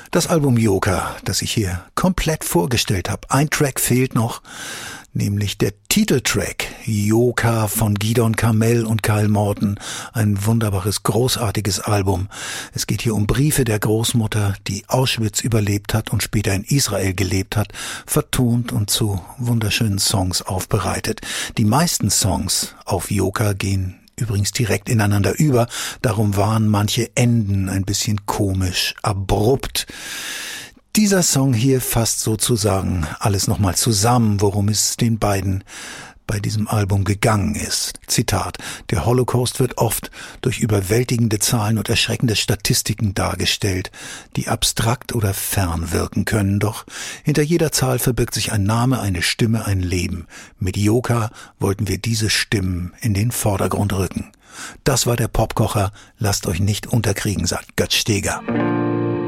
Das Album Joker, das ich hier komplett vorgestellt habe. Ein Track fehlt noch, nämlich der Titeltrack Joker von Gidon Kamel und Kyle Morton. Ein wunderbares, großartiges Album. Es geht hier um Briefe der Großmutter, die Auschwitz überlebt hat und später in Israel gelebt hat, vertont und zu wunderschönen Songs aufbereitet. Die meisten Songs auf Joker gehen übrigens direkt ineinander über. Darum waren manche Enden ein bisschen komisch, abrupt. Dieser Song hier fasst sozusagen alles nochmal zusammen, worum es den beiden bei diesem Album gegangen ist. Zitat: Der Holocaust wird oft durch überwältigende Zahlen und erschreckende Statistiken dargestellt, die abstrakt oder fern wirken können. Doch hinter jeder Zahl verbirgt sich ein Name, eine Stimme, ein Leben. Mit Joker wollten wir diese Stimmen in den Vordergrund rücken. Das war der Popkocher. Lasst euch nicht unterkriegen, sagt Götz Steger.